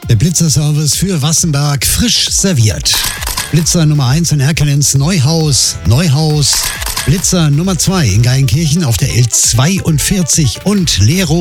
Der Blitzerservice für Wassenberg frisch serviert. Blitzer Nummer 1 in Erkelenz Neuhaus. Blitzer Nummer 2 in Geilenkirchen auf der L42 und Lero